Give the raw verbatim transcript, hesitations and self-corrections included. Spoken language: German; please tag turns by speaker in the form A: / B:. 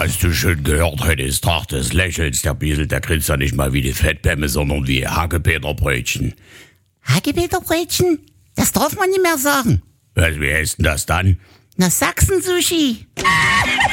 A: Hast du schon gehört, heute ist Tag des Lächelns. Der Biesel, der grinst ja nicht mal wie die Fettbämme, sondern wie Hagepeterbrötchen.
B: Hagepeterbrötchen? Das darf man nicht mehr sagen.
A: Was, wie heißt denn das dann?
B: Na, Sachsen-Sushi.